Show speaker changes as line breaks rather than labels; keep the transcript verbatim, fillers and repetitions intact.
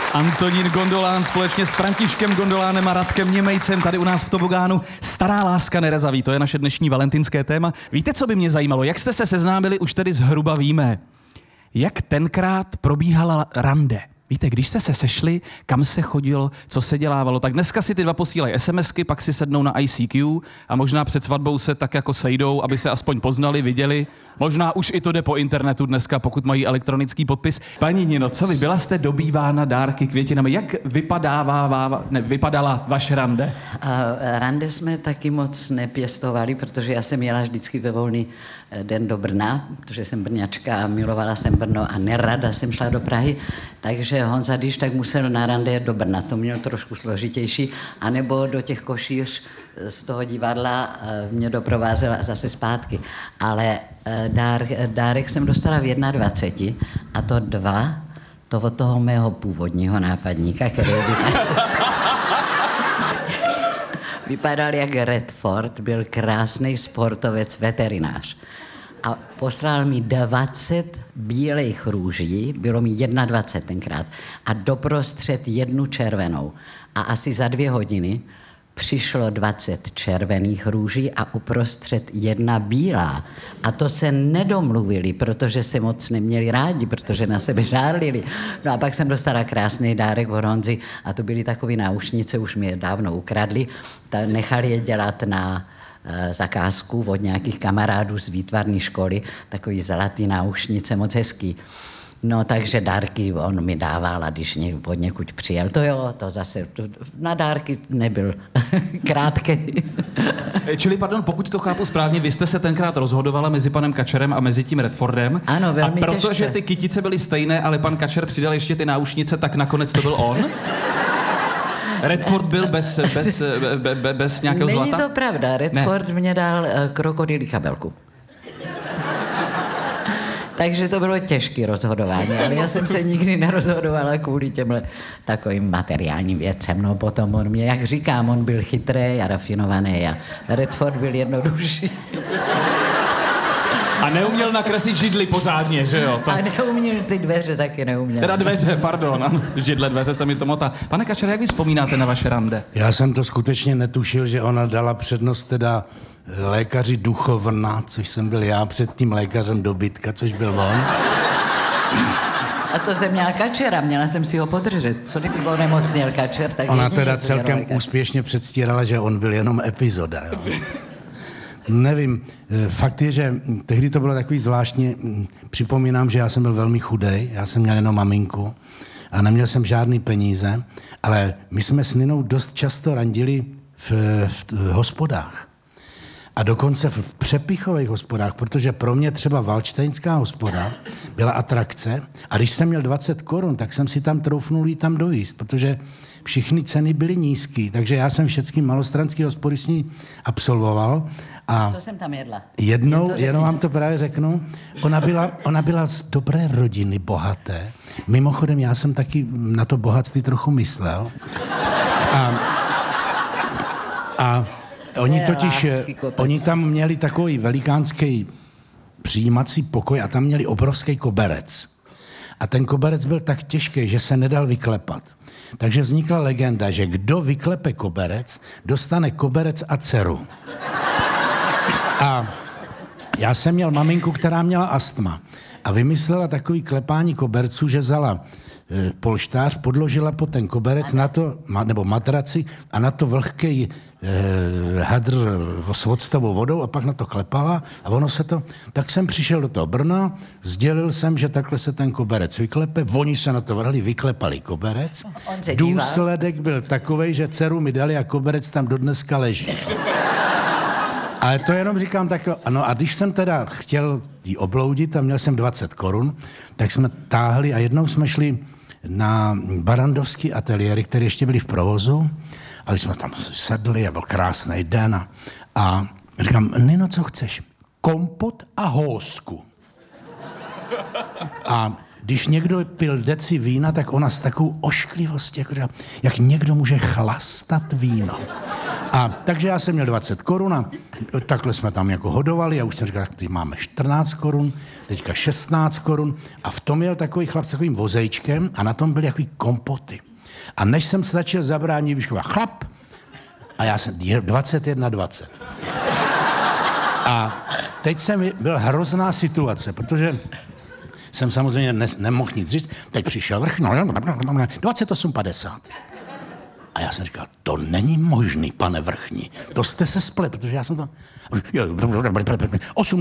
Antonín Gondolán společně s Františkem Gondolánem a Radkem Němejcem tady u nás v Tobogánu. Stará láska nerezaví, to je naše dnešní valentinské téma. Víte, co by mě zajímalo? Jak jste se seznámili, už tedy zhruba víme. Jak tenkrát probíhala rande? Víte, když jste se sešli, kam se chodilo, co se dělávalo, tak dneska si ty dva posílají SMSky, pak si sednou na I C Q a možná před svatbou se tak jako sejdou, aby se aspoň poznali, viděli. Možná už i to jde po internetu dneska, pokud mají elektronický podpis. Paní Nino, co vy, byla jste dobývána dárky, květinami, jak vypadává, ne, vypadala vaše rande?
A rande jsme taky moc nepěstovali, protože já jsem jela vždycky ve volný den do Brna, protože jsem Brňačka a milovala jsem Brno a nerada jsem šla do Prahy, takže Honza, když tak musel na rande jet do Brna, to měl trošku složitější, anebo do těch Košíř z toho divadla mě doprovázel zase zpátky. Ale dár, dárek jsem dostala v dvaceti jedné a to dva, to od toho mého původního nápadníka, který vypadal, vypadal jak Redford, byl krásný sportovec, veterinář. A poslal mi dvacet bílých růží, bylo mi dvacet jedna tenkrát, a doprostřed jednu červenou. A asi za dvě hodiny přišlo dvacet červených růží a uprostřed jedna bílá. A to se nedomluvili, protože se moc neměli rádi, protože na sebe žárlili. No a pak jsem dostala krásný dárek od Honzy a to byly takové náušnice, už mi je dávno ukradli. Ta nechali je dělat na e, zakázku od nějakých kamarádů z výtvarné školy, takový zlatý náušnice, moc hezký. No, takže dárky on mi dával a když ně, od někud přijel, to jo, to zase, to, na dárky nebyl krátký.
Čili, pardon, pokud to chápu správně, vy jste se tenkrát rozhodovala mezi panem Kačerem a mezi tím Redfordem.
Ano, velmi
A protože
těžké.
ty kytice byly stejné, ale pan Kačer přidal ještě ty náušnice, tak nakonec to byl on? Redford byl bez, bez, be, be, bez nějakého
Není
zlata?
Není to pravda, Redford ne. mě dal uh, krokodýlí kabelku. Takže to bylo těžké rozhodování, ale já jsem se nikdy nerozhodovala kvůli těmhle takovým materiálním věcem. No potom on mě, jak říkám, on byl chytrý a rafinovaný a Redford byl jednodušší.
A neuměl nakreslit židli pořádně, že jo? To...
A neuměl ty dveře, taky neuměl.
Teda dveře, pardon, ano. Židle, dveře se mi to motá. Pane Kačere, jak vy vzpomínáte na vaše rande?
Já jsem to skutečně netušil, že ona dala přednost teda lékaři duchovna, což jsem byl já, před tím lékařem dobytka, což byl on.
A to jsem měla Kačera, měla jsem si ho podržet. Co kdyby onemocněl Kačer, tak
ona teda celkem úspěšně předstírala, že on byl jenom epizoda, jo. Nevím, fakt je, že tehdy to bylo takový zvláštně, připomínám, že já jsem byl velmi chudej, já jsem měl jenom maminku a neměl jsem žádný peníze, ale my jsme s Ninou dost často randili v, v hospodách. A dokonce v přepichových hospodách, protože pro mě třeba Valdštejnská hospoda byla atrakce a když jsem měl dvacet korun, tak jsem si tam troufnul jít tam dojíst, protože všechny ceny byly nízký, takže já jsem všechny malostranský hospody s ní absolvoval. A
co jsem tam jedla?
Jednou, jenom vám to právě řeknu, ona byla, ona byla z dobré rodiny, bohaté. Mimochodem, já jsem taky na to bohatství trochu myslel. A, a oni totiž, oni tam měli takový velikánský přijímací pokoj a tam měli obrovský koberec. A ten koberec byl tak těžký, že se nedal vyklepat. Takže vznikla legenda, že kdo vyklepe koberec, dostane koberec a dceru. A já jsem měl maminku, která měla astma. A vymyslela takový klepání koberců, že vzala e, polštář, podložila pod ten koberec na to, ma, nebo matraci a na to vlhký e, hadr s octovou vodou a pak na to klepala a ono se to... Tak jsem přišel do toho Brna, sdělil jsem, že takhle se ten koberec vyklepe, oni se na to vrhli, vyklepali koberec. Důsledek byl takovej, že dceru mi dali a koberec tam dodneska leží. Ale to jenom říkám tak, ano, a když jsem teda chtěl jí obloudit a měl jsem dvacet korun, tak jsme táhli a jednou jsme šli na barandovský ateliéry, které ještě byly v provozu, a když jsme tam sedli a byl krásný den a, a říkám, Nino, co chceš? Kompot a housku. A když někdo pil deci vína, tak ona s takovou ošklivostí, jako říkala, jak někdo může chlastat víno. A takže já jsem měl dvacet korun a takhle jsme tam jako hodovali a už jsem říkal, tak teď máme čtrnáct korun, teďka šestnáct korun a v tom jel takový chlap s takovým vozejčkem a na tom byly takový kompoty. A než jsem stačil zabránit, výšková chlap a já jsem dvacet jedna dvacet. A teď jsem byl hrozná situace, protože jsem samozřejmě ne, nemohl nic říct. Teď přišel vrch, no, dvacet osm padesát. A já jsem říkal, to není možný, pane vrchní. To jste se splet, protože já jsem to... osm